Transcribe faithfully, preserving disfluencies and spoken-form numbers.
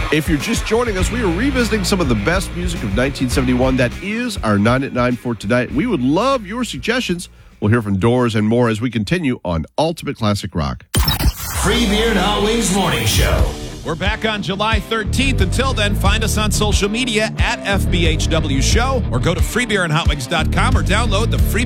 If you're just joining us, we are revisiting some of the best music of nineteen seventy-one. That is our nine at nine for tonight. We would love your suggestions. We'll hear from Doors and more as we continue on Ultimate Classic Rock. Free Beer and Hot Wings Morning Show. We're back on July thirteenth. Until then, find us on social media at F B H W Show or go to free beer and hot wings dot com or download the Free